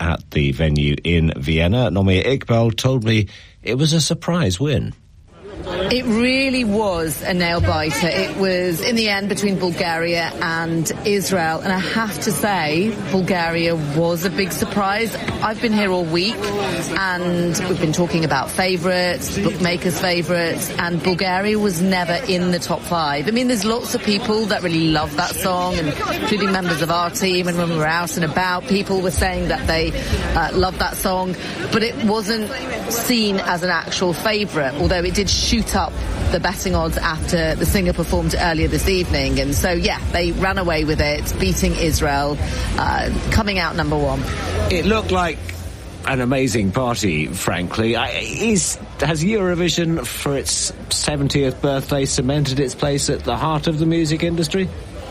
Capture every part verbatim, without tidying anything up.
at the venue in Vienna. Nomia Iqbal told me it was a surprise win. It really was a nail-biter. It was, in the end, between Bulgaria and Israel. And I have to say, Bulgaria was a big surprise. I've been here all week, and we've been talking about favourites, bookmakers' favourites, and Bulgaria was never in the top five. I mean, there's lots of people that really love that song, and including members of our team. And when we were out and about, people were saying that they uh, loved that song. But it wasn't seen as an actual favourite, although it did shoot up the betting odds after the singer performed earlier this evening. And so, yeah, they ran away with it, beating Israel, uh, coming out number one. It looked like an amazing party, frankly. I, is, has Eurovision, for its seventieth birthday, cemented its place at the heart of the music industry?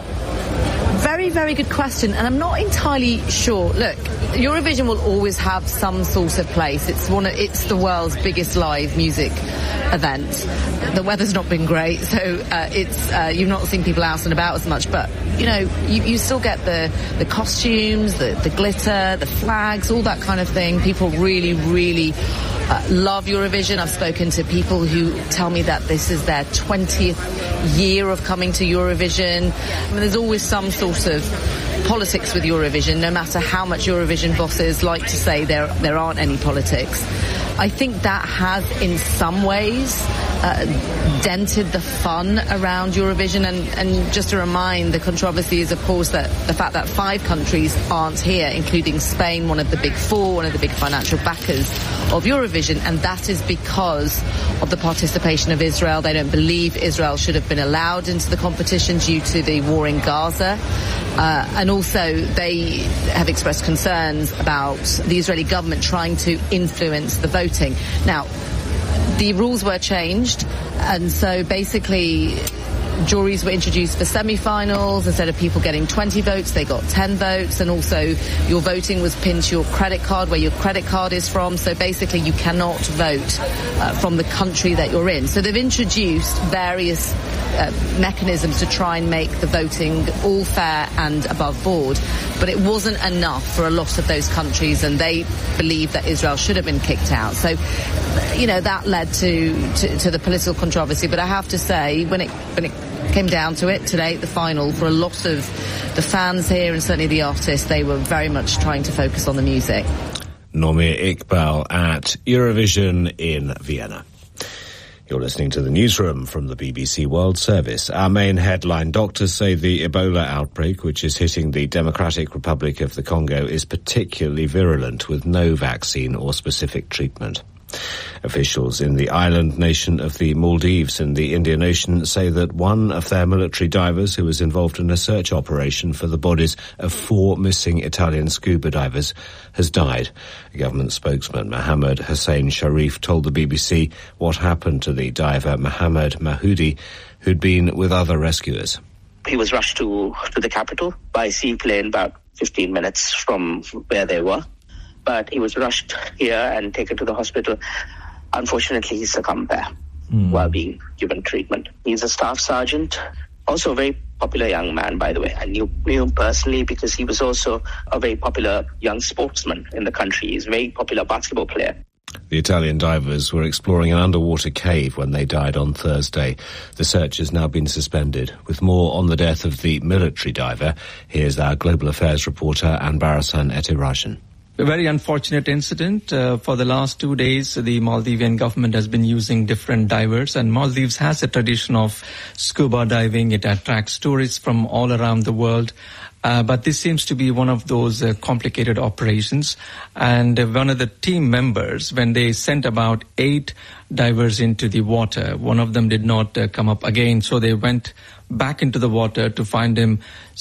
Very, very good question, and I'm not entirely sure. Look, Eurovision will always have some sort of place. It's one of, it's the world's biggest live music event. The weather's not been great, so uh, it's uh, you've not seen people out and about as much. But you know, you, you still get the the costumes, the the glitter, the flags, all that kind of thing. People really, really uh, love Eurovision. I've spoken to people who tell me that this is their twentieth year of coming to Eurovision. I mean, there's always some sort of politics with Eurovision, no matter how much Eurovision bosses like to say there there aren't any politics. I think that has, in some ways, uh, dented the fun around Eurovision. And, and just to remind, the controversy is, of course, that the fact that five countries aren't here, including Spain, one of the big four, one of the big financial backers of Eurovision. And that is because of the participation of Israel. They don't believe Israel should have been allowed into the competition due to the war in Gaza. Uh, and also, they have expressed concerns about the Israeli government trying to influence the voting. Now, the rules were changed, and so basically juries were introduced for semi-finals. Instead of people getting twenty votes, they got ten votes, and also your voting was pinned to your credit card, where your credit card is from. So basically you cannot vote uh, from the country that you're in. So they've introduced various uh, mechanisms to try and make the voting all fair and above board. But it wasn't enough for a lot of those countries, and they believe that Israel should have been kicked out. So, you know, that led to, to, to the political controversy. But I have to say, when it when it came down to it today, the final, for a lot of the fans here and certainly the artists, they were very much trying to focus on the music. Nomia Iqbal at Eurovision in Vienna. You're listening to the newsroom from the B B C World Service. Our main headline: doctors say the Ebola outbreak, which is hitting the Democratic Republic of the Congo, is particularly virulent with no vaccine or specific treatment. Officials in the island nation of the Maldives in the Indian Ocean say that one of their military divers, who was involved in a search operation for the bodies of four missing Italian scuba divers, has died. A government spokesman, Mohammed Hussein Sharif, told the B B C what happened to the diver Mohammed Mahoudi, who'd been with other rescuers. He was rushed to, to the capital by seaplane about fifteen minutes from where they were. But he was rushed here and taken to the hospital. Unfortunately, he succumbed there mm. while being given treatment. He's a staff sergeant, also a very popular young man, by the way. I knew, knew him personally because he was also a very popular young sportsman in the country. He's a very popular basketball player. The Italian divers were exploring an underwater cave when they died on Thursday. The search has now been suspended. With more on the death of the military diver, here's our global affairs reporter, Anbarasan Etirajan. A very unfortunate incident. Uh, for the last two days, the Maldivian government has been using different divers, and Maldives has a tradition of scuba diving. It attracts tourists from all around the world. Uh, but this seems to be one of those uh, complicated operations. And uh, one of the team members, when they sent about eight divers into the water, one of them did not uh, come up again. So they went back into the water to find him.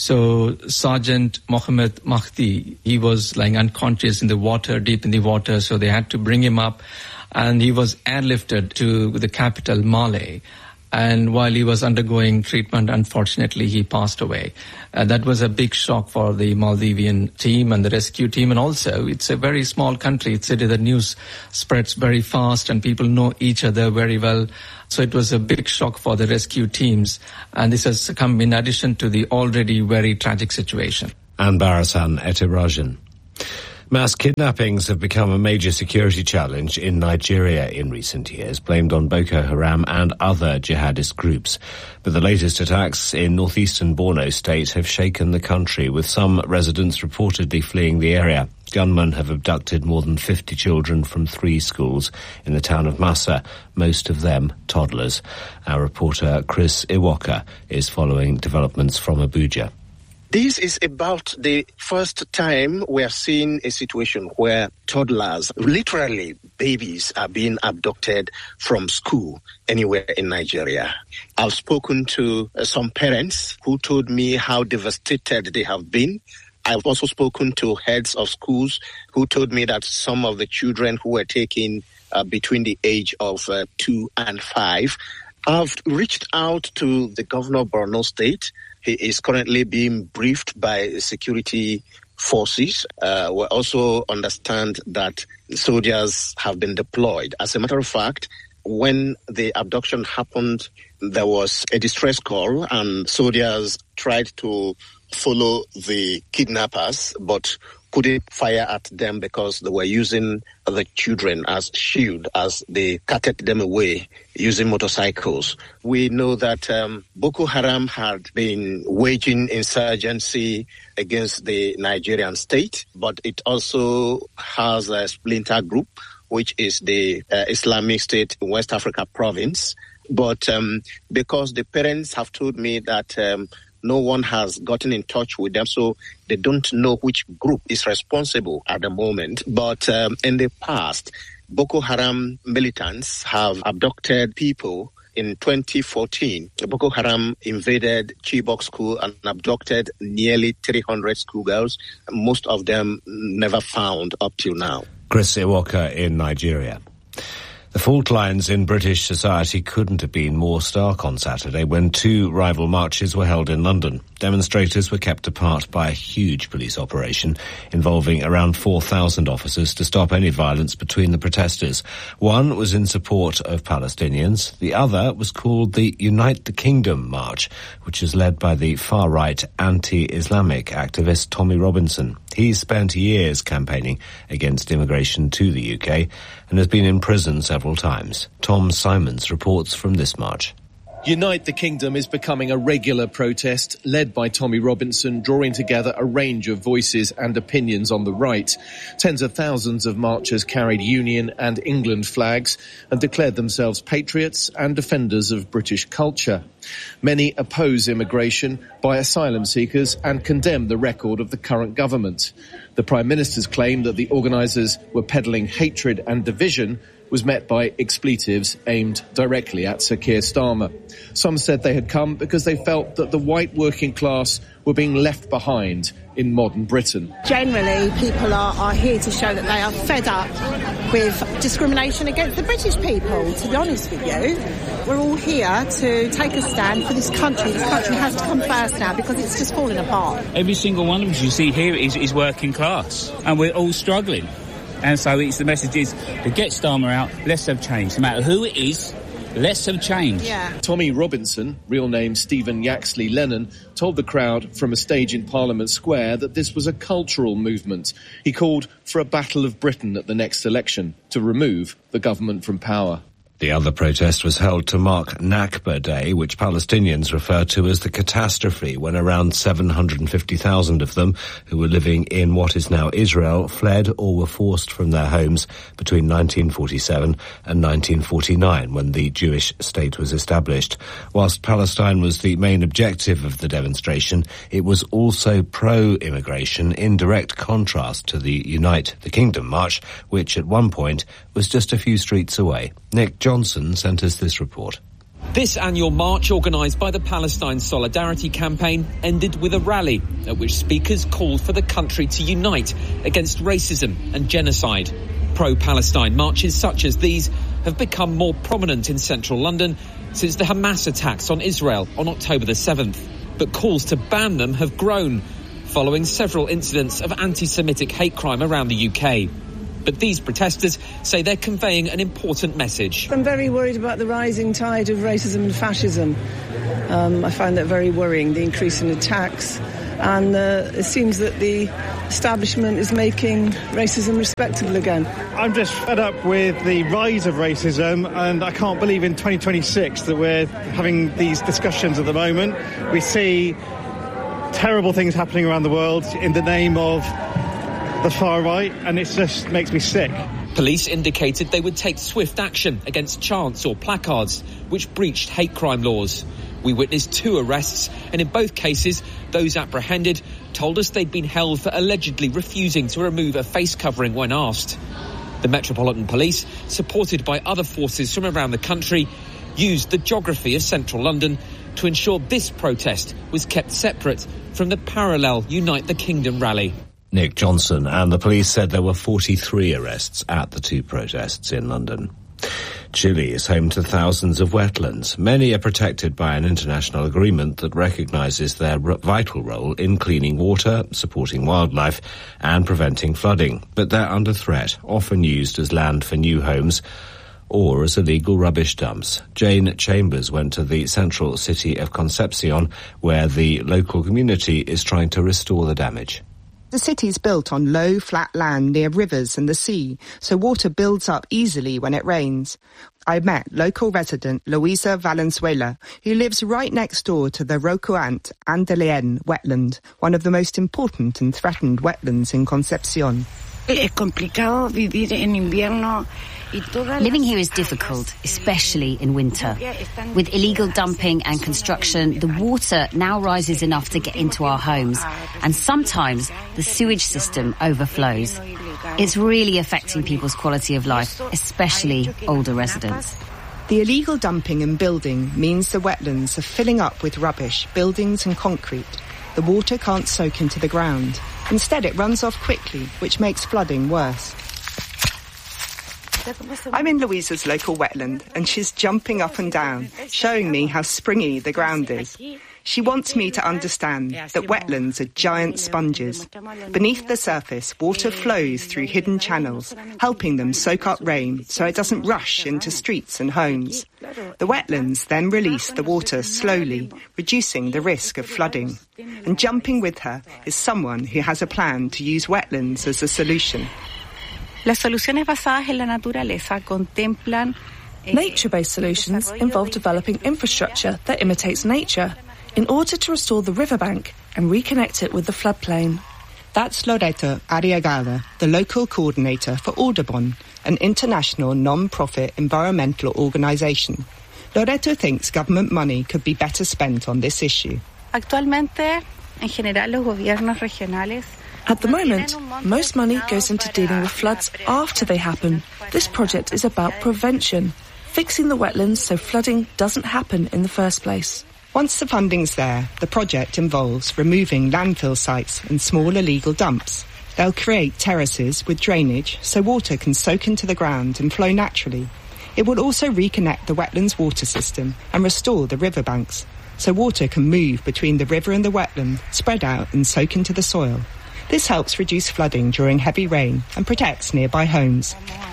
So Sergeant Mohammed Mahdi, he was lying unconscious in the water, deep in the water. So they had to bring him up, and he was airlifted to the capital, Male. And while he was undergoing treatment, unfortunately, he passed away. Uh, that was a big shock for the Maldivian team and the rescue team. And also, it's a very small country. It's the news spreads very fast and people know each other very well. So it was a big shock for the rescue teams. And this has come in addition to the already very tragic situation. Anbarasan Etirajan. Mass kidnappings have become a major security challenge in Nigeria in recent years, blamed on Boko Haram and other jihadist groups. But the latest attacks in northeastern Borno state have shaken the country, with some residents reportedly fleeing the area. Gunmen have abducted more than fifty children from three schools in the town of Massa, most of them toddlers. Our reporter Chris Iwoka is following developments from Abuja. This is about the first time we are seeing a situation where toddlers, literally babies, are being abducted from school anywhere in Nigeria. I've spoken to uh, some parents who told me how devastated they have been. I've also spoken to heads of schools who told me that some of the children who were taken uh, between the age of uh, two and five. I've reached out to the governor of Borno State. He is currently being briefed by security forces. Uh, we also understand that soldiers have been deployed. As a matter of fact, when the abduction happened, there was a distress call and soldiers tried to follow the kidnappers, but couldn't fire at them because they were using the children as shield as they carted them away using motorcycles. We know that um, Boko Haram had been waging insurgency against the Nigerian state, but it also has a splinter group, which is the uh, Islamic State in West Africa province. But um, because the parents have told me that um, no one has gotten in touch with them, so they don't know which group is responsible at the moment. But um, in the past, Boko Haram militants have abducted people. In twenty fourteen, Boko Haram invaded Chibok School and abducted nearly three hundred schoolgirls, most of them never found up till now. Chris Iwoka in Nigeria. The fault lines in British society couldn't have been more stark on Saturday when two rival marches were held in London. Demonstrators were kept apart by a huge police operation involving around four thousand officers to stop any violence between the protesters. One was in support of Palestinians. The other was called the Unite the Kingdom March, which is led by the far-right anti-Islamic activist Tommy Robinson. He's spent years campaigning against immigration to the U K and has been in prison several times. Tom Simons reports from this march. Unite the Kingdom is becoming a regular protest led by Tommy Robinson, drawing together a range of voices and opinions on the right. Tens of thousands of marchers carried Union and England flags and declared themselves patriots and defenders of British culture. Many oppose immigration by asylum seekers and condemn the record of the current government. The Prime Minister's claim that the organisers were peddling hatred and division was met by expletives aimed directly at Sir Keir Starmer. Some said they had come because they felt that the white working class were being left behind in modern Britain. Generally, people are, are here to show that they are fed up with discrimination against the British people, to be honest with you. We're all here to take a stand for this country. This country has to come first now because it's just falling apart. Every single one of us you see here is, is working class, and we're all struggling. And so it's the message is to get Starmer out, let's have change. No matter who it is, let's have change. Yeah. Tommy Robinson, real name Stephen Yaxley Lennon, told the crowd from a stage in Parliament Square that this was a cultural movement. He called for a battle of Britain at the next election to remove the government from power. The other protest was held to mark Nakba Day, which Palestinians refer to as the catastrophe, when around seven hundred fifty thousand of them, who were living in what is now Israel, fled or were forced from their homes between nineteen forty-seven and nineteen forty-nine, when the Jewish state was established. Whilst Palestine was the main objective of the demonstration, it was also pro-immigration, in direct contrast to the Unite the Kingdom March, which at one point was just a few streets away. Nick Johnson sent us this report. This annual march, organised by the Palestine Solidarity Campaign, ended with a rally at which speakers called for the country to unite against racism and genocide. Pro-Palestine marches such as these have become more prominent in central London since the Hamas attacks on Israel on October the seventh. But calls to ban them have grown, following several incidents of anti-Semitic hate crime around the U K. But these protesters say they're conveying an important message. I'm very worried about the rising tide of racism and fascism. Um, I find that very worrying, the increase in attacks and uh, it seems that the establishment is making racism respectable again. I'm just fed up with the rise of racism, and I can't believe in twenty twenty-six that we're having these discussions at the moment. We see terrible things happening around the world in the name of the far right, and it just makes me sick. Police indicated they would take swift action against chants or placards which breached hate crime laws. We witnessed two arrests, and in both cases, those apprehended told us they'd been held for allegedly refusing to remove a face covering when asked. The Metropolitan Police, supported by other forces from around the country, used the geography of central London to ensure this protest was kept separate from the parallel Unite the Kingdom rally. Nick Johnson, and the police said there were forty-three arrests at the two protests in London. Chile is home to thousands of wetlands. Many are protected by an international agreement that recognises their vital role in cleaning water, supporting wildlife and preventing flooding. But they're under threat, often used as land for new homes or as illegal rubbish dumps. Jane Chambers went to the central city of Concepcion, where the local community is trying to restore the damage. The city's built on low, flat land near rivers and the sea, so water builds up easily when it rains. I met local resident Luisa Valenzuela, who lives right next door to the Rocuant Andeleén wetland, one of the most important and threatened wetlands in Concepcion. Es complicado vivir en invierno. Living here is difficult, especially in winter. With illegal dumping and construction, the water now rises enough to get into our homes, and sometimes the sewage system overflows. It's really affecting people's quality of life, especially older residents. The illegal dumping and building means the wetlands are filling up with rubbish, buildings and concrete. The water can't soak into the ground. Instead, it runs off quickly, which makes flooding worse. I'm in Louisa's local wetland, and she's jumping up and down, showing me how springy the ground is. She wants me to understand that wetlands are giant sponges. Beneath the surface, water flows through hidden channels, helping them soak up rain so it doesn't rush into streets and homes. The wetlands then release the water slowly, reducing the risk of flooding. And jumping with her is someone who has a plan to use wetlands as a solution. Las soluciones basadas en la naturaleza contemplan Nature-based solutions involve developing infrastructure that imitates nature in order to restore the riverbank and reconnect it with the floodplain. That's Loreto Arriagada, the local coordinator for Audubon, an international non-profit environmental organisation. Loreto thinks government money could be better spent on this issue. Actualmente, en general, los gobiernos regionales. At the moment, most money goes into dealing with floods after they happen. This project is about prevention, fixing the wetlands so flooding doesn't happen in the first place. Once the funding's there, the project involves removing landfill sites and small illegal dumps. They'll create terraces with drainage so water can soak into the ground and flow naturally. It will also reconnect the wetlands water system and restore the riverbanks, so water can move between the river and the wetland, spread out and soak into the soil. This helps reduce flooding during heavy rain and protects nearby homes.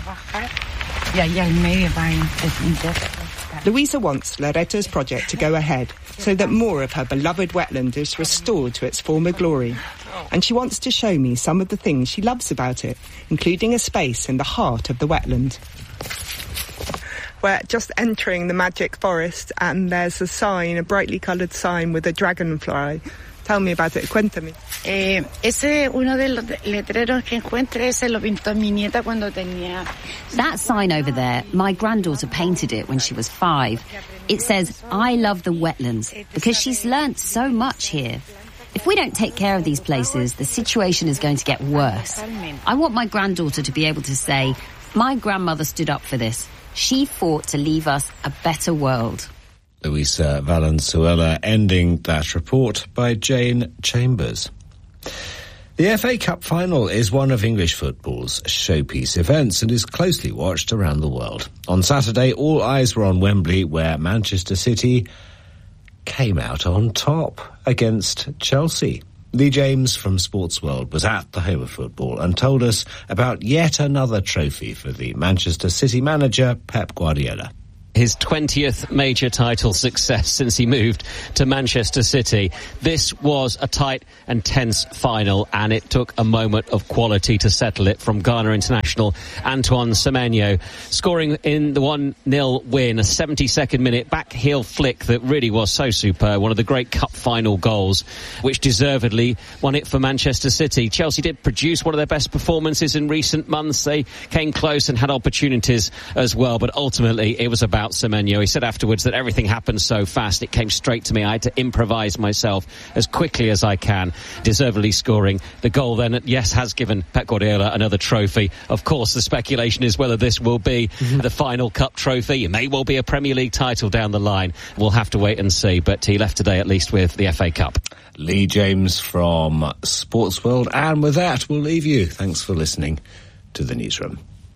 Luisa wants Loreto's project to go ahead so that more of her beloved wetland is restored to its former glory. And she wants to show me some of the things she loves about it, including a space in the heart of the wetland. We're just entering the magic forest, and there's a sign, a brightly coloured sign with a dragonfly. Tell me about it, cuéntame. Eh, ese uno de los letreros que encuentre, ese lo pintó mi nieta cuando tenía. That sign over there, my granddaughter painted it when she was five. It says, I love the wetlands, because she's learnt so much here. If we don't take care of these places, the situation is going to get worse. I want my granddaughter to be able to say, my grandmother stood up for this. She fought to leave us a better world. Luisa Valenzuela ending that report by Jane Chambers. The F A Cup final is one of English football's showpiece events and is closely watched around the world. On Saturday, all eyes were on Wembley, where Manchester City came out on top against Chelsea. Lee James from Sportsworld was at the home of football and told us about yet another trophy for the Manchester City manager, Pep Guardiola. his twentieth major title success since he moved to Manchester City. This was a tight and tense final, and it took a moment of quality to settle it from Ghana international Antoine Semenyo, scoring in the one nil win, a seventy-second minute back heel flick that really was so superb, one of the great cup final goals, which deservedly won it for Manchester City. Chelsea did produce one of their best performances in recent months. They came close and had opportunities as well, but ultimately it was about Semenyo. He said afterwards that everything happened so fast, it came straight to me. I had to improvise myself as quickly as I can, deservedly scoring the goal then, yes, has given Pep Guardiola another trophy. Of course, the speculation is whether this will be mm-hmm. the final cup trophy. It may well be a Premier League title down the line. We'll have to wait and see, but he left today at least with the F A Cup. Lee James from Sports World, and with that we'll leave you. Thanks for listening to the Newsroom.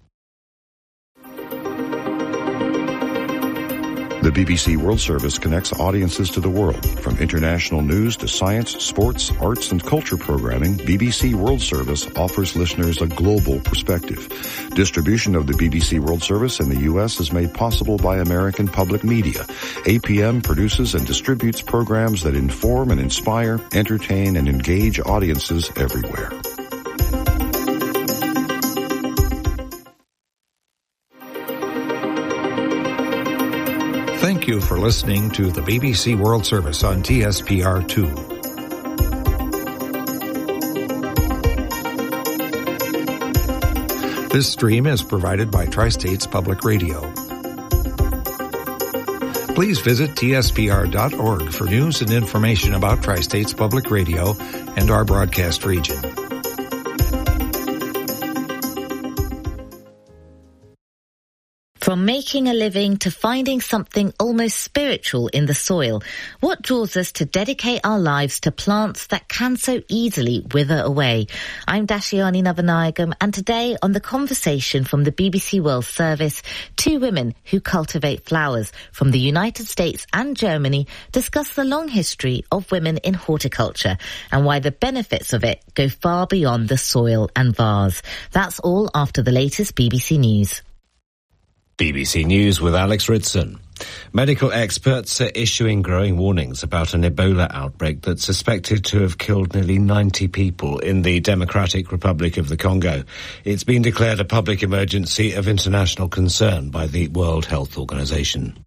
The B B C World Service connects audiences to the world. From international news to science, sports, arts, and culture programming, B B C World Service offers listeners a global perspective. Distribution of the B B C World Service in the U S is made possible by American Public Media. A P M produces and distributes programs that inform and inspire, entertain, and engage audiences everywhere. Thank you for listening to the B B C World Service on T S P R two. This stream is provided by Tri-States Public Radio. Please visit T S P R dot org for news and information about Tri-States Public Radio and our broadcast region. From making a living to finding something almost spiritual in the soil, what draws us to dedicate our lives to plants that can so easily wither away? I'm Dashiani Navanayagam, and today on The Conversation from the B B C World Service, two women who cultivate flowers from the United States and Germany discuss the long history of women in horticulture and why the benefits of it go far beyond the soil and vase. That's all after the latest B B C News. B B C News with Alex Ritson. Medical experts are issuing growing warnings about an Ebola outbreak that's suspected to have killed nearly ninety people in the Democratic Republic of the Congo. It's been declared a public emergency of international concern by the World Health Organization.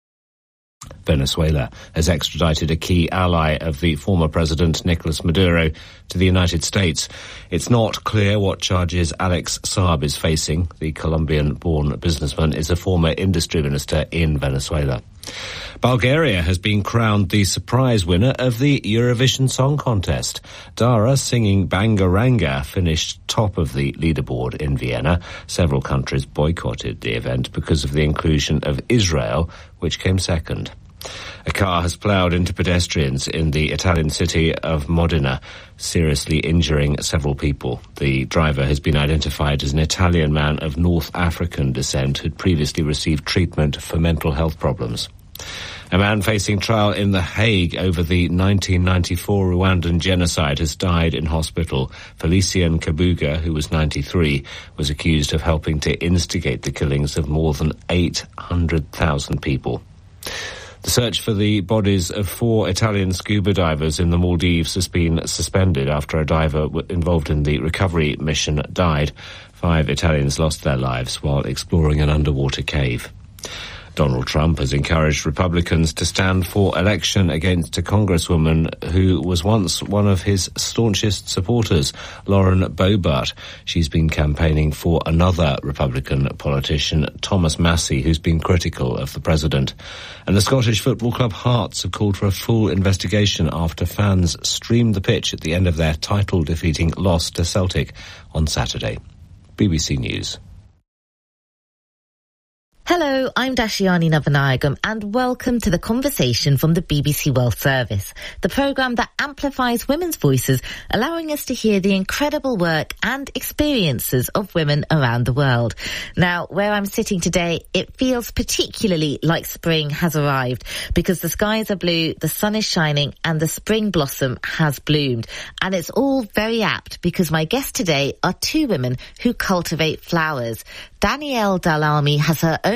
Venezuela has extradited a key ally of the former president Nicolas Maduro to the United States. It's not clear what charges Alex Saab is facing. The Colombian-born businessman is a former industry minister in Venezuela. Bulgaria has been crowned the surprise winner of the Eurovision Song Contest. Dara, singing Bangaranga, finished top of the leaderboard in Vienna. Several countries boycotted the event because of the inclusion of Israel, which came second. A car has ploughed into pedestrians in the Italian city of Modena, seriously injuring several people. The driver has been identified as an Italian man of North African descent who'd previously received treatment for mental health problems. A man facing trial in The Hague over the nineteen ninety-four Rwandan genocide has died in hospital. Felician Kabuga, who was ninety-three, was accused of helping to instigate the killings of more than eight hundred thousand people. The search for the bodies of four Italian scuba divers in the Maldives has been suspended after a diver involved in the recovery mission died. Five Italians lost their lives while exploring an underwater cave. Donald Trump has encouraged Republicans to stand for election against a congresswoman who was once one of his staunchest supporters, Lauren Boebert. She's been campaigning for another Republican politician, Thomas Massey, who's been critical of the president. And the Scottish football club Hearts have called for a full investigation after fans streamed the pitch at the end of their title-defeating loss to Celtic on Saturday. B B C News. Hello, I'm Dashiani Navanayagam, and welcome to The Conversation from the B B C World Service, the programme that amplifies women's voices, allowing us to hear the incredible work and experiences of women around the world. Now, where I'm sitting today, it feels particularly like spring has arrived because the skies are blue, the sun is shining, and the spring blossom has bloomed. And it's all very apt because my guests today are two women who cultivate flowers. Danielle Dalami has her own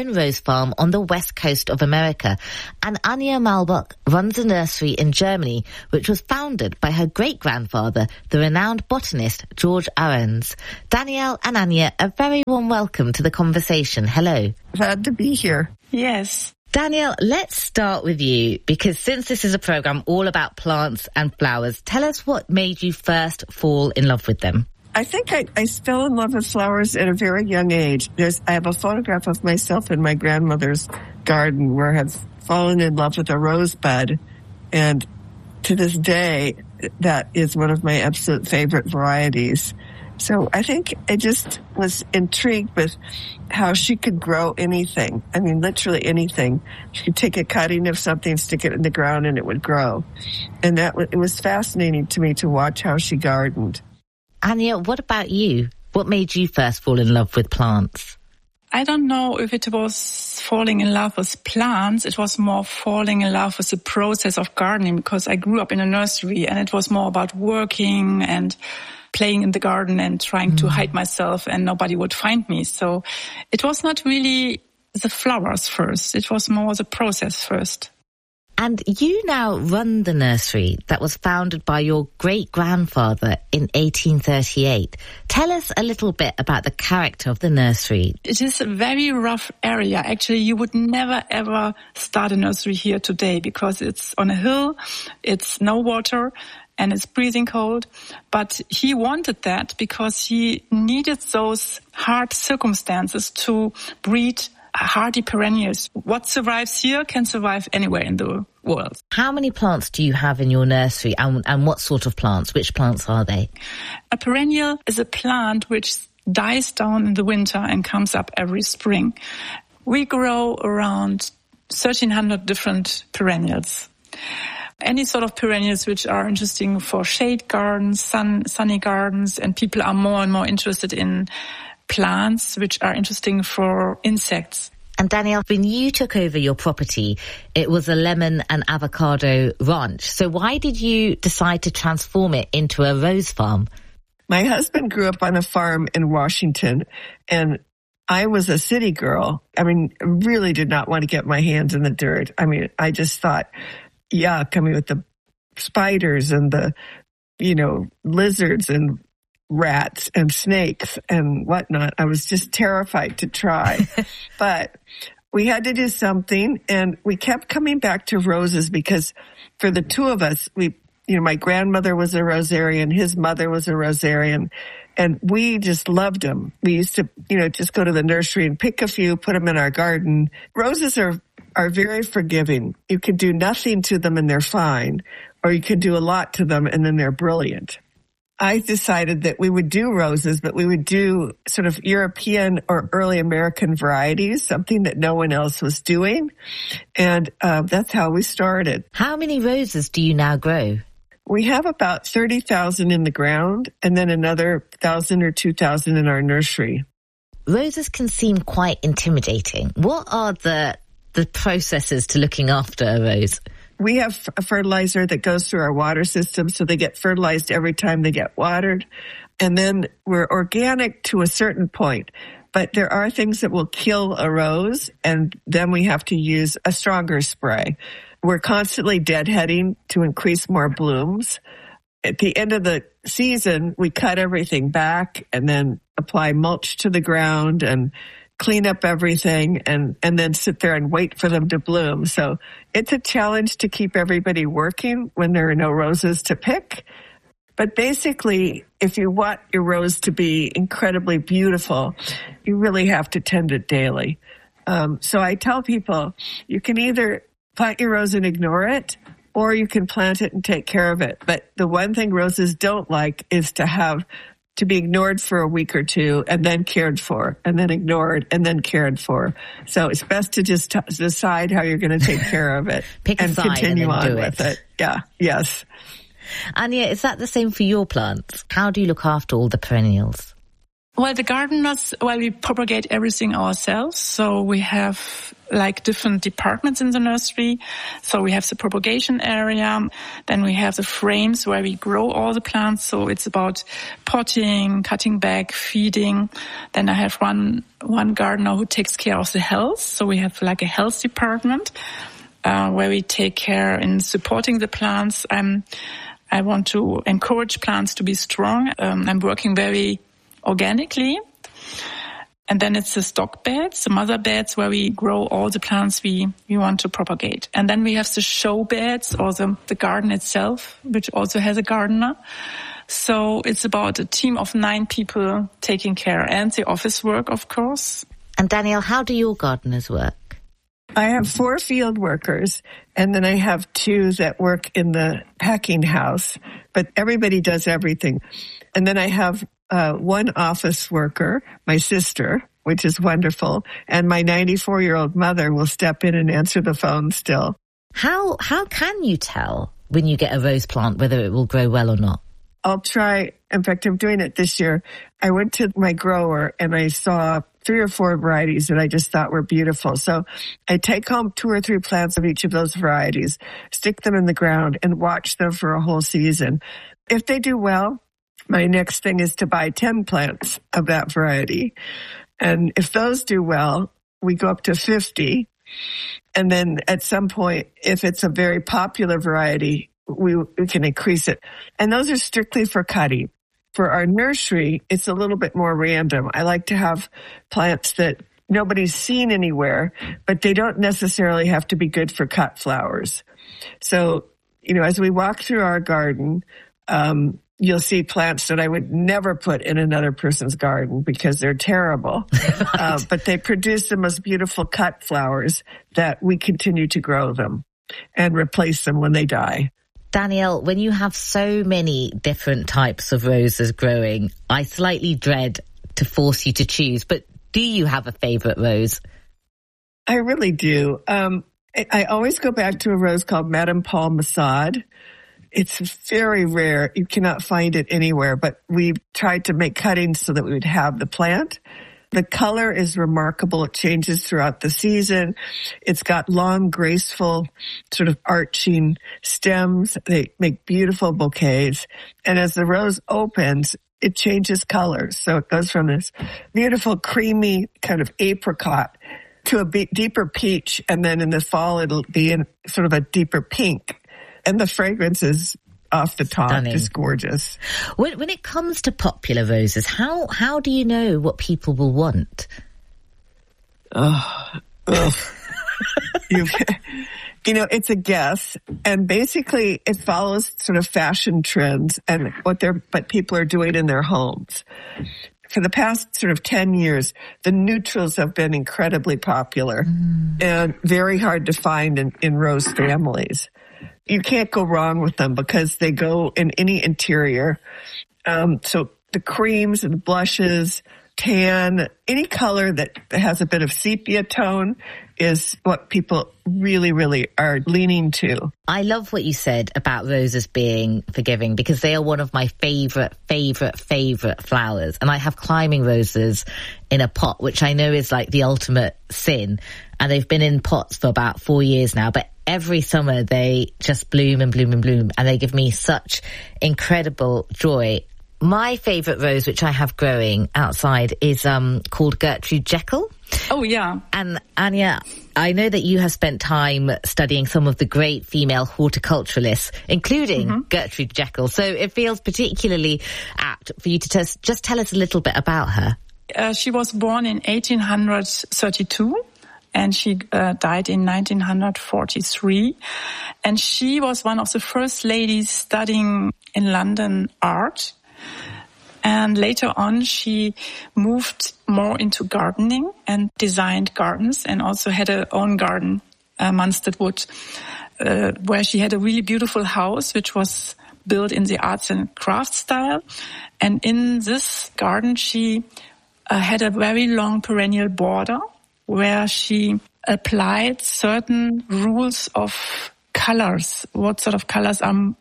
own rose farm on the west coast of America, and Anja Malbach runs a nursery in Germany, which was founded by her great-grandfather, the renowned botanist George Arends. Danielle and Anja, a very warm welcome to the conversation. Hello. Glad to be here. Yes. Danielle, let's start with you, because since this is a programme all about plants and flowers, tell us what made you first fall in love with them. I think I, I fell in love with flowers at a very young age. There's, I have a photograph of myself in my grandmother's garden where I've fallen in love with a rosebud. And to this day, that is one of my absolute favorite varieties. So I think I just was intrigued with how she could grow anything. I mean, literally anything. She could take a cutting of something, stick it in the ground, and it would grow. And that it was fascinating to me to watch how she gardened. Anja, what about you? What made you first fall in love with plants? I don't know if it was falling in love with plants. It was more falling in love with the process of gardening, because I grew up in a nursery and it was more about working and playing in the garden and trying mm. to hide myself, and nobody would find me. So it was not really the flowers first. It was more the process first. And you now run the nursery that was founded by your great-grandfather in eighteen thirty-eight. Tell us a little bit about the character of the nursery. It is a very rough area. Actually, you would never, ever start a nursery here today, because it's on a hill, it's no water, and it's freezing cold. But he wanted that because he needed those hard circumstances to breed hardy perennials. What survives here can survive anywhere in the world. How many plants do you have in your nursery, and, and what sort of plants? Which plants are they? A perennial is a plant which dies down in the winter and comes up every spring. We grow around thirteen hundred different perennials. Any sort of perennials which are interesting for shade gardens, sun, sunny gardens, and people are more and more interested in plants which are interesting for insects. And Danielle, when you took over your property, it was a lemon and avocado ranch. So why did you decide to transform it into a rose farm? My husband grew up on a farm in Washington, and I was a city girl. I mean, really did not want to get my hands in the dirt. I mean, I just thought, yuck, I mean, with the spiders and the, you know, lizards and rats and snakes and whatnot. I was just terrified to try. But we had to do something, and we kept coming back to roses because for the two of us, we, you know, my grandmother was a rosarian, his mother was a rosarian, and we just loved them. We used to, you know, just go to the nursery and pick a few, put them in our garden. Roses are are very forgiving. You can do nothing to them and they're fine, or you can do a lot to them and then they're brilliant. I decided that we would do roses, but we would do sort of European or early American varieties, something that no one else was doing. And uh, that's how we started. How many roses do you now grow? We have about thirty thousand in the ground and then another one thousand or two thousand in our nursery. Roses can seem quite intimidating. What are the the processes to looking after a rose? We have a fertilizer that goes through our water system, so they get fertilized every time they get watered. And then we're organic to a certain point. But there are things that will kill a rose, and then we have to use a stronger spray. We're constantly deadheading to increase more blooms. At the end of the season, we cut everything back and then apply mulch to the ground and clean up everything and, and then sit there and wait for them to bloom. So it's a challenge to keep everybody working when there are no roses to pick. But basically, if you want your rose to be incredibly beautiful, you really have to tend it daily. Um, so I tell people, you can either plant your rose and ignore it, or you can plant it and take care of it. But the one thing roses don't like is to have to be ignored for a week or two and then cared for, and then ignored and then cared for. So it's best to just t- decide how you're going to take care of it Pick a and side continue and then on do with it. it. Yeah, yes. Anja, is that the same for your plants? How do you look after all the perennials? Well, the gardeners, well, we propagate everything ourselves. So we have like different departments in the nursery. So we have the propagation area, then we have the frames where we grow all the plants. So it's about potting, cutting back, feeding. Then I have one one gardener who takes care of the health. So we have like a health department uh, where we take care in supporting the plants. I'm I want to encourage plants to be strong. Um, I'm working very organically. And then it's the stock beds, the mother beds, where we grow all the plants we, we want to propagate. And then we have the show beds, or the, the garden itself, which also has a gardener. So it's about a team of nine people taking care, and the office work, of course. And Danielle, how do your gardeners work? I have four field workers, and then I have two that work in the packing house, but everybody does everything. And then I have uh, one office worker, my sister, which is wonderful, and my ninety-four-year-old mother will step in and answer the phone still. How how can you tell when you get a rose plant whether it will grow well or not? I'll try. In fact, I'm doing it this year. I went to my grower and I saw three or four varieties that I just thought were beautiful. So I take home two or three plants of each of those varieties, stick them in the ground, and watch them for a whole season. If they do well, my next thing is to buy ten plants of that variety. And if those do well, we go up to fifty. And then at some point, if it's a very popular variety, we, we can increase it. And those are strictly for cutting. For our nursery, it's a little bit more random. I like to have plants that nobody's seen anywhere, but they don't necessarily have to be good for cut flowers. So, you know, as we walk through our garden, um, you'll see plants that I would never put in another person's garden because they're terrible. uh, but they produce the most beautiful cut flowers that we continue to grow them and replace them when they die. Danielle, when you have so many different types of roses growing, I slightly dread to force you to choose, but do you have a favorite rose? I really do. Um, I, I always go back to a rose called Madame Paul Masade. It's very rare. You cannot find it anywhere, but we tried to make cuttings so that we would have the plant. The color is remarkable. It changes throughout the season. It's got long, graceful, sort of arching stems. They make beautiful bouquets. And as the rose opens, it changes colors. So it goes from this beautiful, creamy kind of apricot to a be- deeper peach. And then in the fall, it'll be in sort of a deeper pink. And the fragrance is off the top, Stunning. Just gorgeous. When, when it comes to popular roses, how how do you know what people will want? Oh, oh. you, you know, it's a guess, and basically it follows sort of fashion trends and what they're what people are doing in their homes. For the past sort of ten years, the neutrals have been incredibly popular mm. and very hard to find in, in rose families. You can't go wrong with them because they go in any interior. Um, so the creams and blushes, tan, any color that has a bit of sepia tone is what people really, really are leaning to. I love what you said about roses being forgiving because they are one of my favorite, favorite, favorite flowers. And I have climbing roses in a pot, which I know is like the ultimate sin. And they've been in pots for about four years now, but every summer they just bloom and bloom and bloom, and they give me such incredible joy. My favourite rose, which I have growing outside, is um called Gertrude Jekyll. Oh, yeah. And Anya, I know that you have spent time studying some of the great female horticulturalists, including mm-hmm. Gertrude Jekyll. So it feels particularly apt for you to t- just tell us a little bit about her. Uh, she was born in eighteen thirty-two. And she uh, died in nineteen forty-three. And she was one of the first ladies studying in London art. And later on, she moved more into gardening and designed gardens, and also had her own garden, uh, Munstead Wood, uh, where she had a really beautiful house, which was built in the arts and crafts style. And in this garden, she uh, had a very long perennial border, where she applied certain rules of colors, what sort of colors are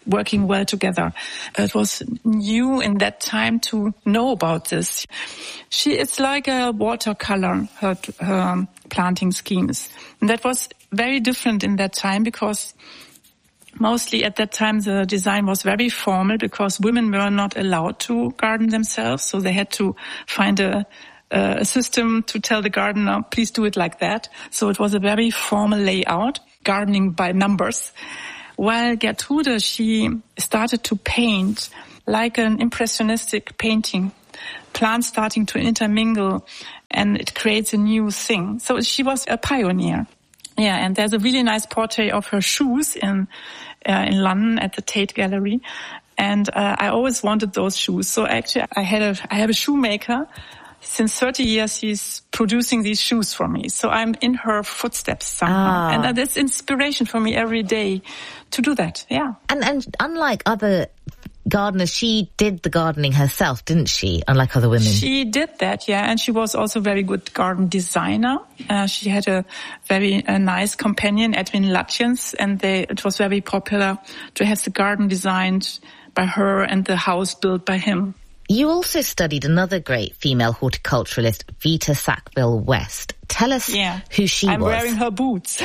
working well together. It was new in that time to know about this. She is like a watercolor, her, her planting schemes. And that was very different in that time because mostly at that time the design was very formal because women were not allowed to garden themselves. So they had to find a, a system to tell the gardener, please do it like that. So it was a very formal layout, gardening by numbers. While Gertrude, she started to paint like an impressionistic painting, plants starting to intermingle, and it creates a new thing. So she was a pioneer. Yeah, and there's a really nice portrait of her shoes in uh, in London at the Tate Gallery, and uh, I always wanted those shoes. So actually, I had a I have a shoemaker. Since thirty years, he's producing these shoes for me. So I'm in her footsteps somehow. Ah. And that's inspiration for me every day to do that, yeah. And and unlike other gardeners, she did the gardening herself, didn't she? Unlike other women. She did that, yeah. And she was also a very good garden designer. Uh, she had a very a nice companion, Edwin Lutyens, and they, it was very popular to have the garden designed by her and the house built by him. You also studied another great female horticulturalist, Vita Sackville-West. Tell us yeah, who she I'm was. I'm wearing her boots.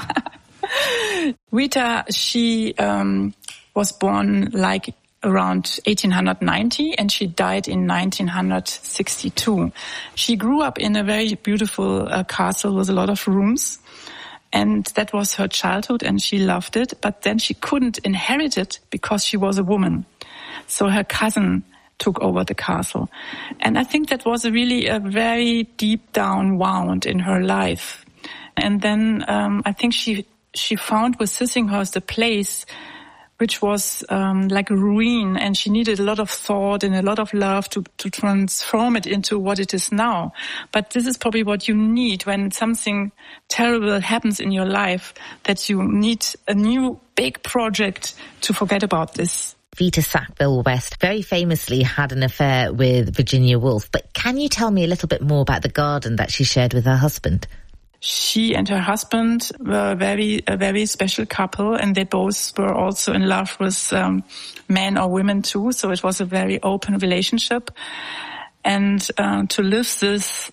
Vita, she um, was born like around eighteen ninety and she died in nineteen sixty-two. She grew up in a very beautiful uh, castle with a lot of rooms. And that was her childhood and she loved it. But then she couldn't inherit it because she was a woman. So her cousin took over the castle. And I think that was a really a very deep down wound in her life. And then um, I think she she found with Sissinghurst a place which was um, like a ruin, and she needed a lot of thought and a lot of love to, to transform it into what it is now. But this is probably what you need when something terrible happens in your life, that you need a new big project to forget about this. Vita Sackville-West very famously had an affair with Virginia Woolf, but can you tell me a little bit more about the garden that she shared with her husband? She and her husband were very a very special couple, and they both were also in love with um, men or women too, so it was a very open relationship. And uh, to live this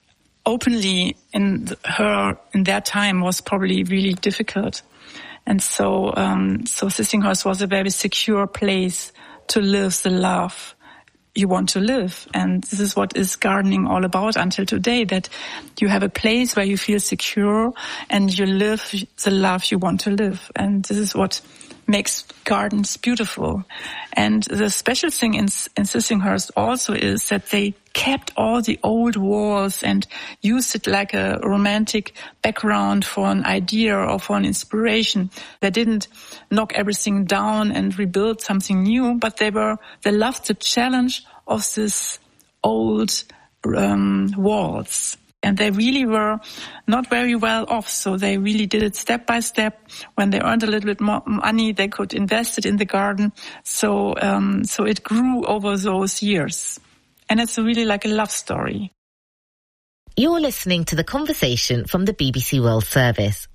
openly in her in their time was probably really difficult. And so, um, so Sissinghurst was a very secure place to live the love you want to live. And this is what is gardening all about until today, that you have a place where you feel secure and you live the love you want to live. And this is what makes gardens beautiful. And the special thing in, in Sissinghurst also is that they kept all the old walls and used it like a romantic background for an idea or for an inspiration. They didn't knock everything down and rebuild something new, but they were, they loved the challenge of this old um, walls. And they really were not very well off, so they really did it step by step. When they earned a little bit more money, they could invest it in the garden. So, um, so it grew over those years. And it's really like a love story. You're listening to The Conversation from the B B C World Service.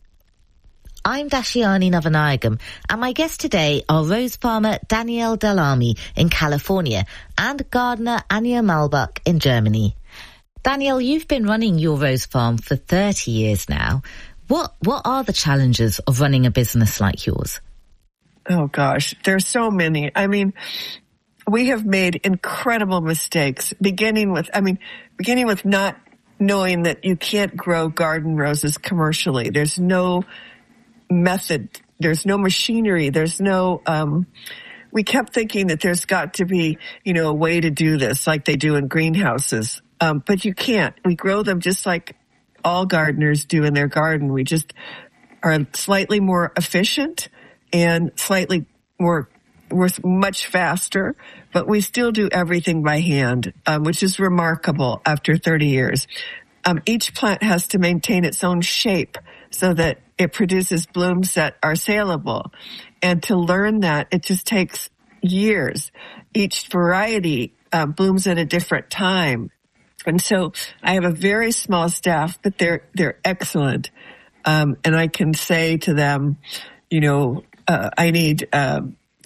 I'm Dashiani Navanayagam, and my guests today are rose farmer Danielle Dell'Armi in California and gardener Anja Malbach in Germany. Danielle, you've been running your rose farm for thirty years now. What what are the challenges of running a business like yours? Oh, gosh, there's so many. I mean, we have made incredible mistakes, beginning with, I mean, beginning with not knowing that you can't grow garden roses commercially. There's no method. There's no machinery. There's no, um, we kept thinking that there's got to be, you know, a way to do this like they do in greenhouses. Um, but you can't. We grow them just like all gardeners do in their garden. We just are slightly more efficient and slightly more, we're much faster, but we still do everything by hand, um, which is remarkable after thirty years. Um, each plant has to maintain its own shape so that it produces blooms that are saleable. And to learn that, it just takes years. Each variety uh, blooms at a different time. And so I have a very small staff, but they're, they're excellent. Um, and I can say to them, you know, uh, I need, uh,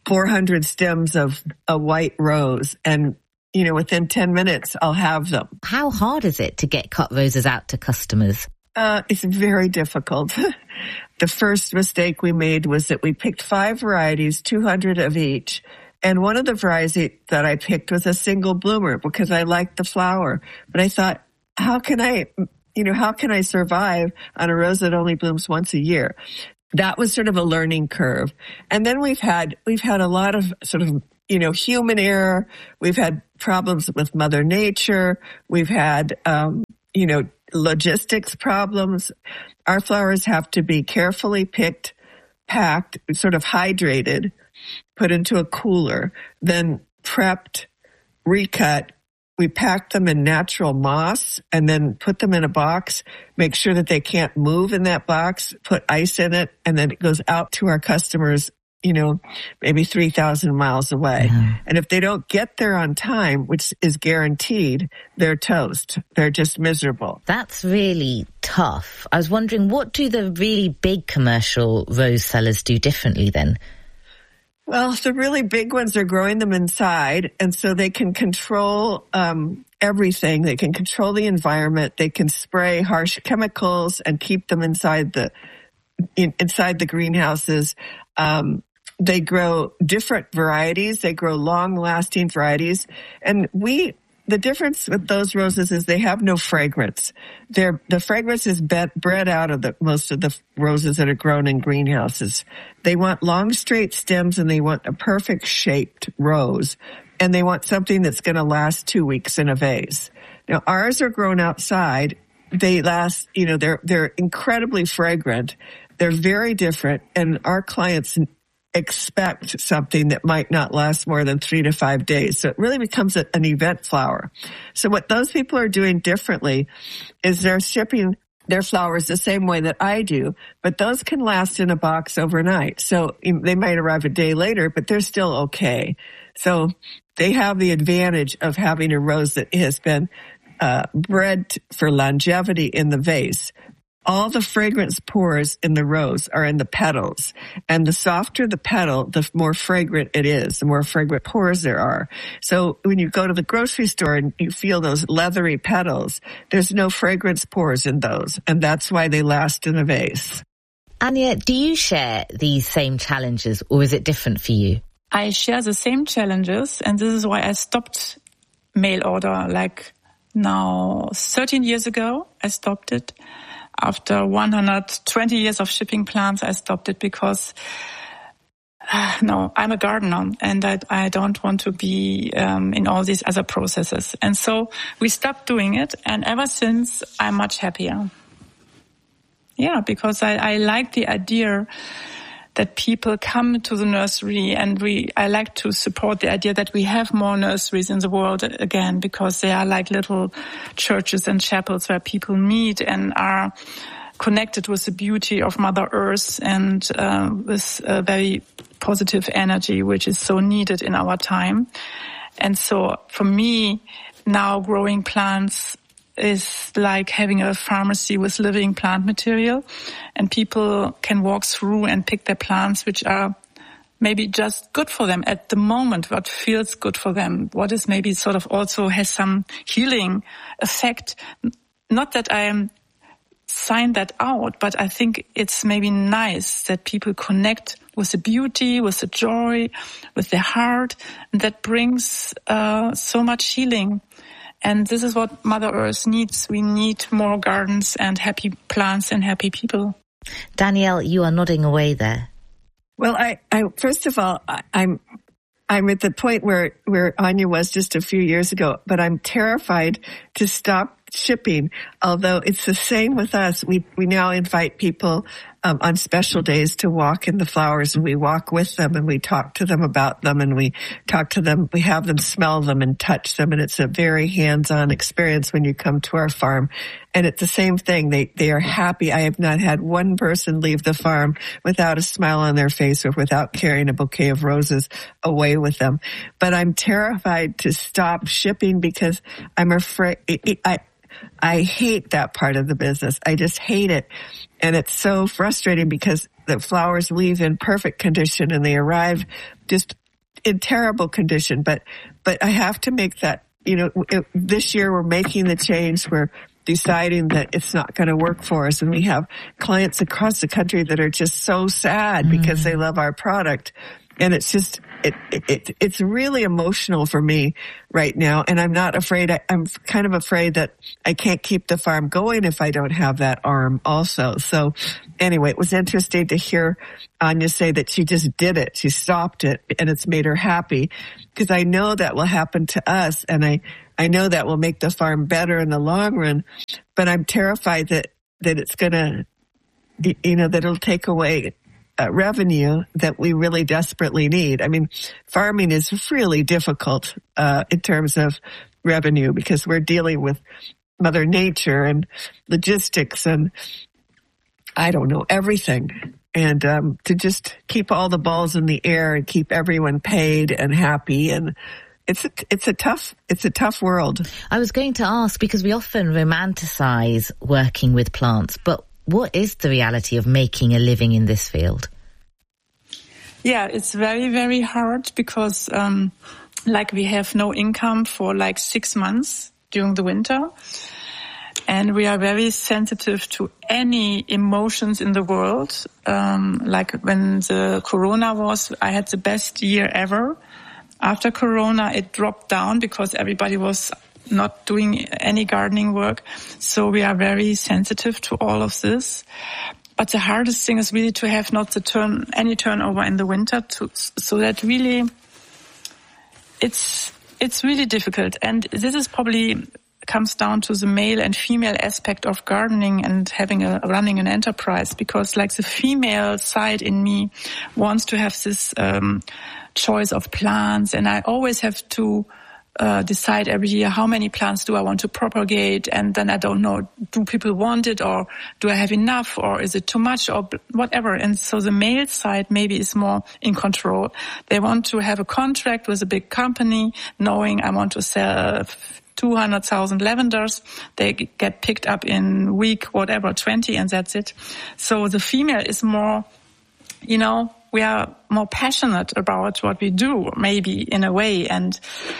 four hundred stems of a white rose, and you know, within ten minutes, I'll have them. How hard is it to get cut roses out to customers? Uh, it's very difficult. The first mistake we made was that we picked five varieties, two hundred of each. And one of the varieties that I picked was a single bloomer because I liked the flower. But I thought, how can I, you know, how can I survive on a rose that only blooms once a year? That was sort of a learning curve. And then we've had, we've had a lot of sort of, you know, human error. We've had problems with Mother Nature. We've had, um, you know, logistics problems. Our flowers have to be carefully picked, packed, sort of hydrated, put into a cooler, then prepped, recut. We pack them in natural moss and then put them in a box, make sure that they can't move in that box, put ice in it, and then it goes out to our customers, you know, maybe three thousand miles away. Yeah. And if they don't get there on time, which is guaranteed, they're toast. They're just miserable. That's really tough. I was wondering, what do the really big commercial rose sellers do differently then? Well, the really big ones are growing them inside, and so they can control um everything. They can control the environment. They can spray harsh chemicals and keep them inside the in, inside the greenhouses. Um They grow different varieties. They grow long-lasting varieties. And we, the difference with those roses is they have no fragrance. They're, the fragrance is bet, bred out of the, most of the roses that are grown in greenhouses. They want long, straight stems, and they want a perfect shaped rose. And they want something that's going to last two weeks in a vase. Now, ours are grown outside. They last, you know, they're, they're incredibly fragrant. They're very different. And our clients expect something that might not last more than three to five days. So it really becomes a, an event flower. So what those people are doing differently is they're shipping their flowers the same way that I do, but those can last in a box overnight. So they might arrive a day later, but they're still okay. So they have the advantage of having a rose that has been uh, bred for longevity in the vase. All the fragrance pores in the rose are in the petals. And the softer the petal, the more fragrant it is, the more fragrant pores there are. So when you go to the grocery store and you feel those leathery petals, there's no fragrance pores in those. And that's why they last in a vase. Anya, do you share these same challenges, or is it different for you? I share the same challenges, and this is why I stopped mail order like now thirteen years ago. I stopped it. After one hundred twenty years of shipping plants, I stopped it because, uh, no, I'm a gardener and I, I don't want to be um, in all these other processes. And so we stopped doing it, and ever since I'm much happier. Yeah, because I, I like the idea that people come to the nursery, and we, I like to support the idea that we have more nurseries in the world again, because they are like little churches and chapels where people meet and are connected with the beauty of Mother Earth and uh, with a very positive energy, which is so needed in our time. And so for me, now growing plants is like having a pharmacy with living plant material, and people can walk through and pick their plants which are maybe just good for them at the moment, what feels good for them, what is maybe sort of also has some healing effect. Not that I am sign that out, but I think it's maybe nice that people connect with the beauty, with the joy, with their heart, and that brings uh, so much healing. And this is what Mother Earth needs. We need more gardens and happy plants and happy people. Danielle, you are nodding away there. Well, I, I first of all, I, I'm I'm at the point where, where Anya was just a few years ago, but I'm terrified to stop shipping. Although it's the same with us. We, we now invite people um, on special days to walk in the flowers, and we walk with them and we talk to them about them, and we talk to them, we have them smell them and touch them. And it's a very hands-on experience when you come to our farm. And it's the same thing. They, they are happy. I have not had one person leave the farm without a smile on their face or without carrying a bouquet of roses away with them. But I'm terrified to stop shipping because I'm afraid, I, I hate that part of the business. I just hate it. And it's so frustrating because the flowers leave in perfect condition and they arrive just in terrible condition. But, but I have to make that, you know, it, this year we're making the change. We're deciding that it's not going to work for us. And we have clients across the country that are just so sad mm. because they love our product. And it's just, it, it, it's really emotional for me right now. And I'm not afraid, I, I'm kind of afraid that I can't keep the farm going if I don't have that arm also. So anyway, it was interesting to hear Anya say that she just did it. She stopped it and it's made her happy because I know that will happen to us. And I, I know that will make the farm better in the long run, but I'm terrified that, that it's going to, you know, that it'll take away Uh, revenue that we really desperately need. I mean, farming is really difficult uh, in terms of revenue because we're dealing with Mother Nature and logistics and I don't know, everything. And um, to just keep all the balls in the air and keep everyone paid and happy, and it's a, it's a tough it's a tough world. I was going to ask because we often romanticize working with plants, but what is the reality of making a living in this field? Yeah, it's very, very hard because, um, like we have no income for like six months during the winter. And we are very sensitive to any emotions in the world. Um, like when the Corona was, I had the best year ever. After Corona, it dropped down because everybody was not doing any gardening work. So we are very sensitive to all of this. But the hardest thing is really to have not the turn, any turnover in the winter to, so that really, it's, it's really difficult. And this is probably comes down to the male and female aspect of gardening and having a, running an enterprise, because like the female side in me wants to have this, um, choice of plants, and I always have to Uh, decide every year how many plants do I want to propagate, and then I don't know, do people want it, or do I have enough, or is it too much, or whatever. And so the male side maybe is more in control. They want to have a contract with a big company, knowing I want to sell two hundred thousand lavenders. They get picked up in week whatever, twenty, and that's it. So the female is more, you know, we are more passionate about what we do, maybe in a way, and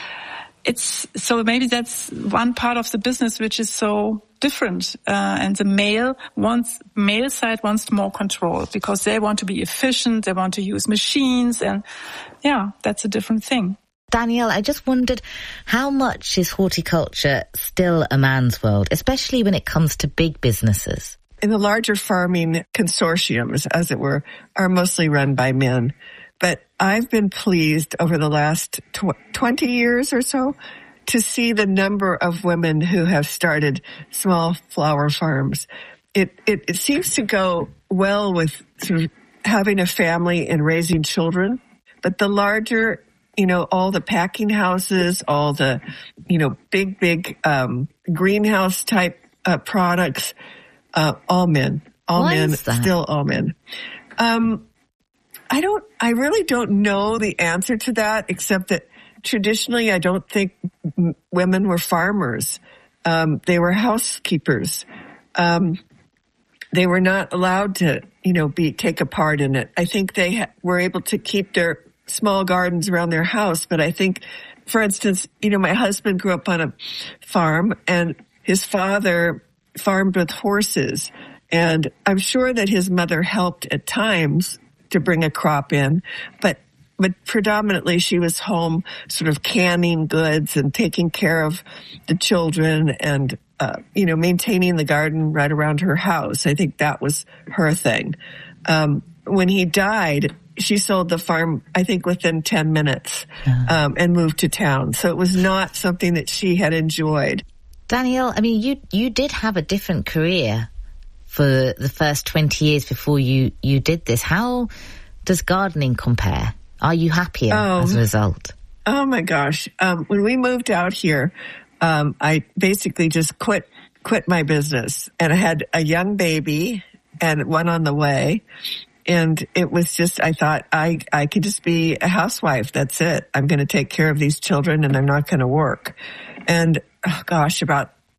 it's, so maybe that's one part of the business which is so different. Uh, and the male wants, male side wants more control because they want to be efficient. They want to use machines, and yeah, that's a different thing. Danielle, I just wondered, how much is horticulture still a man's world, especially when it comes to big businesses? In the larger farming consortiums, as it were, are mostly run by men. But I've been pleased over the last tw- twenty years or so to see the number of women who have started small flower farms. It, it, it seems to go well with sort of having a family and raising children. But the larger, you know, all the packing houses, all the, you know, big, big um, greenhouse type uh, products, uh, all men, all Why men, is that? still all men. Um, I don't, I really don't know the answer to that, except that traditionally I don't think m- women were farmers. Um, they were housekeepers. Um, they were not allowed to, you know, be, take a part in it. I think they ha- were able to keep their small gardens around their house. But I think, for instance, you know, my husband grew up on a farm and his father farmed with horses. And I'm sure that his mother helped at times to bring a crop in, but but predominantly she was home sort of canning goods and taking care of the children and, uh, you know, maintaining the garden right around her house. I think that was her thing. Um, when he died, she sold the farm, I think, within ten minutes, um, and moved to town. So it was not something that she had enjoyed. Danielle, I mean, you, you did have a different career for the first twenty years before you, you did this. How does gardening compare? Are you happier oh, as a result? Oh my gosh. Um, when we moved out here, um, I basically just quit, quit my business, and I had a young baby and one on the way. And it was just, I thought I, I could just be a housewife. That's it. I'm going to take care of these children and I'm not going to work. And oh gosh, about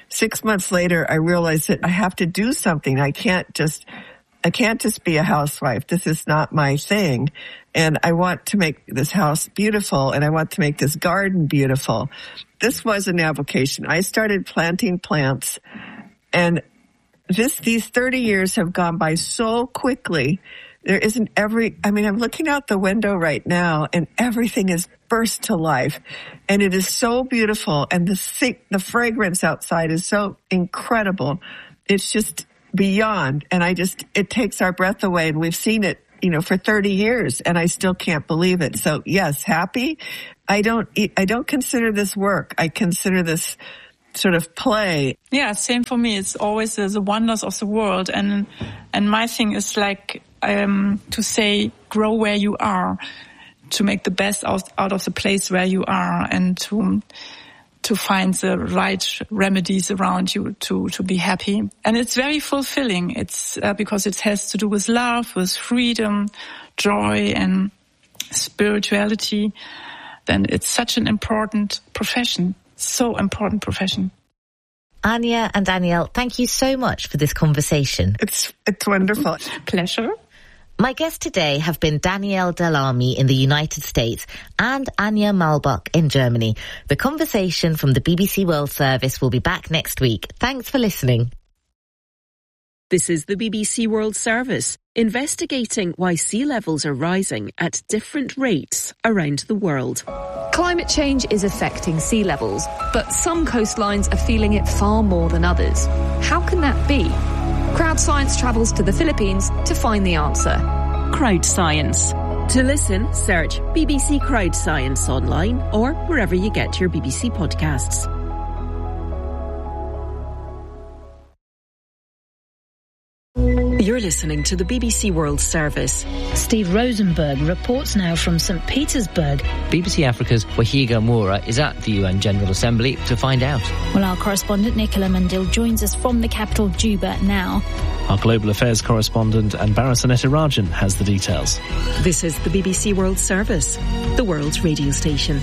six months later, I realized that I have to do something. I can't just, I can't just be a housewife. This is not my thing. And I want to make this house beautiful, and I want to make this garden beautiful. This was an avocation. I started planting plants, and this, these thirty years have gone by so quickly. There isn't every, I mean, I'm looking out the window right now and everything is burst to life, and it is so beautiful, and the the fragrance outside is so incredible. It's just beyond, and I just, it takes our breath away, and we've seen it, you know, for thirty years, and I still can't believe it. So yes, happy. I don't, I don't consider this work. I consider this sort of play. Yeah, same for me. It's always the, the wonders of the world, and and my thing is like um, to say, grow where you are, to make the best out, out of the place where you are, and to to find the right remedies around you to to be happy. And it's very fulfilling. It's uh, because it has to do with love, with freedom, joy, and spirituality. Then it's such an important profession. So important profession. Anya and Danielle, thank you so much for this conversation. It's it's wonderful. Pleasure. My guests today have been Danielle Dell'Army in the United States and Anya Malbach in Germany. The conversation from the B B C World Service will be back next week. Thanks for listening. This is the B B C World Service, investigating why sea levels are rising at different rates around the world. Climate change is affecting sea levels, but some coastlines are feeling it far more than others. How can that be? Crowd Science travels to the Philippines to find the answer. Crowd Science. To listen, search B B C Crowd Science online or wherever you get your B B C podcasts. You're listening to the B B C World Service. Steve Rosenberg reports now from Saint Petersburg. B B C Africa's Wahiga Moura is at the U N General Assembly to find out. Well, our correspondent Nicola Mandil joins us from the capital Juba now. Our global affairs correspondent Anbara Sonetta Rajan has the details. This is the B B C World Service, the world's radio station.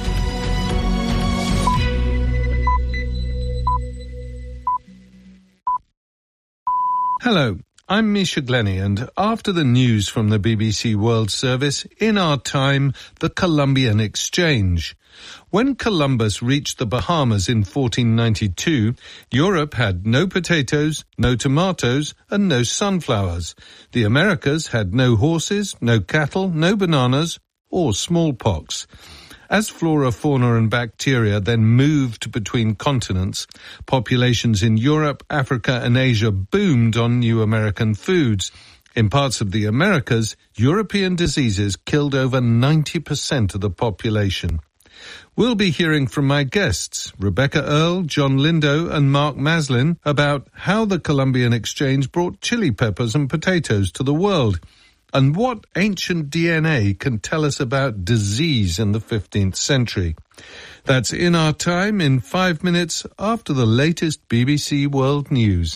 Hello. I'm Misha Glenny, and after the news from the B B C World Service, in our time, the Columbian Exchange. When Columbus reached the Bahamas in fourteen ninety-two, Europe had no potatoes, no tomatoes, and no sunflowers. The Americas had no horses, no cattle, no bananas, or smallpox. As flora, fauna and bacteria then moved between continents, populations in Europe, Africa and Asia boomed on new American foods. In parts of the Americas, European diseases killed over ninety percent of the population. We'll be hearing from my guests, Rebecca Earle, John Lindo and Mark Maslin, about how the Columbian Exchange brought chili peppers and potatoes to the world, and what ancient D N A can tell us about disease in the fifteenth century. That's In Our Time in five minutes after the latest B B C World News.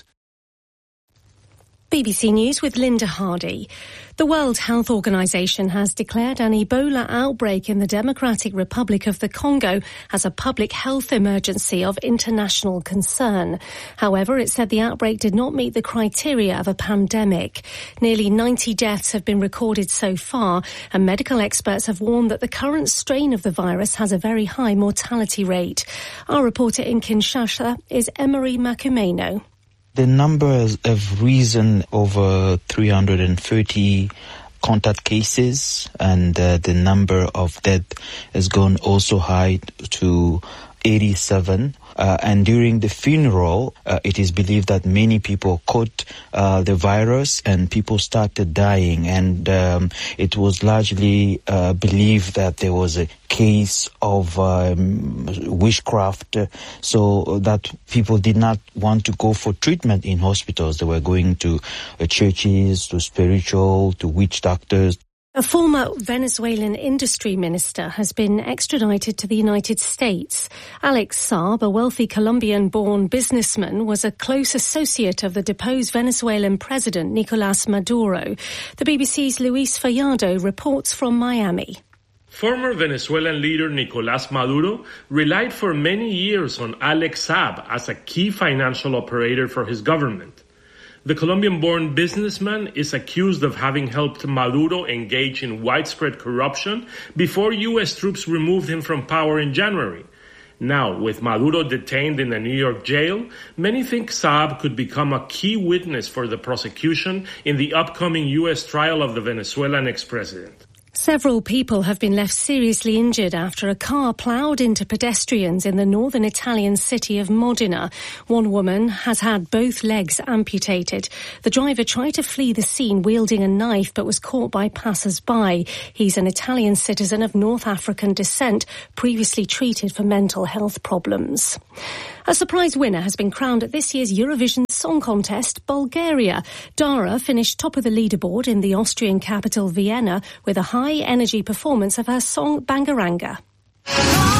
B B C News with Linda Hardy. The World Health Organization has declared an Ebola outbreak in the Democratic Republic of the Congo as a public health emergency of international concern. However, it said the outbreak did not meet the criteria of a pandemic. Nearly ninety deaths have been recorded so far, and medical experts have warned that the current strain of the virus has a very high mortality rate. Our reporter in Kinshasa is Emery Makumeno. The numbers have risen over three hundred thirty contact cases, and uh, the number of deaths has gone also high to eighty-seven. Uh, and during the funeral, uh, it is believed that many people caught uh, the virus and people started dying. And um, it was largely uh, believed that there was a case of um, witchcraft, uh, so that people did not want to go for treatment in hospitals. They were going to uh, churches, to spiritual, to witch doctors. A former Venezuelan industry minister has been extradited to the United States. Alex Saab, a wealthy Colombian-born businessman, was a close associate of the deposed Venezuelan president Nicolas Maduro. The B B C's Luis Fallado reports from Miami. Former Venezuelan leader Nicolás Maduro relied for many years on Alex Saab as a key financial operator for his government. The Colombian-born businessman is accused of having helped Maduro engage in widespread corruption before U S troops removed him from power in January. Now, with Maduro detained in a New York jail, many think Saab could become a key witness for the prosecution in the upcoming U S trial of the Venezuelan ex-president. Several people have been left seriously injured after a car ploughed into pedestrians in the northern Italian city of Modena. One woman has had both legs amputated. The driver tried to flee the scene wielding a knife but was caught by passers-by. He's an Italian citizen of North African descent, previously treated for mental health problems. A surprise winner has been crowned at this year's Eurovision Song Contest, Bulgaria. Dara finished top of the leaderboard in the Austrian capital Vienna with a high-energy performance of her song Bangaranga.